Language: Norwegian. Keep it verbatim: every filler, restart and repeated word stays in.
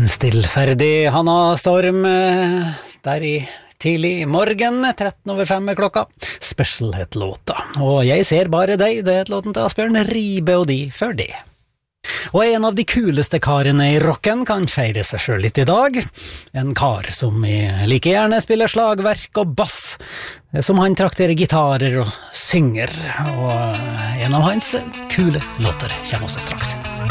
Stillferdig, Hanna Storm, der i tidlig morgen, tretten over fem er klokka. Special het låta. Og jeg ser bare deg, det het låten til Asbjørn Ribe og de før det. Og en av de kuleste karene i rocken kan feire seg selv litt i dag. En kar som like gjerne spiller slagverk og bass, som han trakterer gitarer og synger. Og en av hans kule låter kommer også straks.